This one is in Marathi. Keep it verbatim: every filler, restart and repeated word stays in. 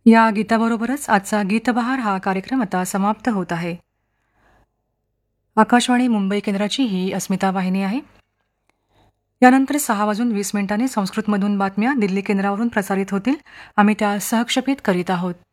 या गीताबरोबरच आजचा गीतबहार हा कार्यक्रम आता समाप्त होत आहे. आकाशवाणी मुंबई केंद्राची ही अस्मिता वाहिनी आहे. यानंतर सहा वाजून वीस मिनिटांनी संस्कृतमधून बातम्या दिल्ली केंद्रावरून प्रसारित होतील. आम्ही त्या सहक्षेपित करीत आहोत.